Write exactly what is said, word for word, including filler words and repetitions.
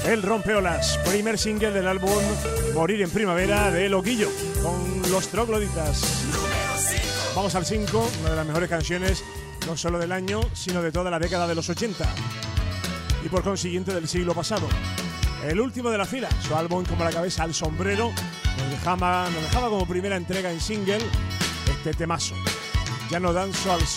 El Rompeolas, primer single del álbum Morir en Primavera de Loquillo, con Los Trogloditas. Vamos al cinco, una de las mejores canciones, no solo del año, sino de toda la década de los ochenta. Y por consiguiente del siglo pasado. El último de la fila, su álbum Como la cabeza al sombrero, nos dejaba, nos dejaba como primera entrega en single este temazo. Ya no danzo al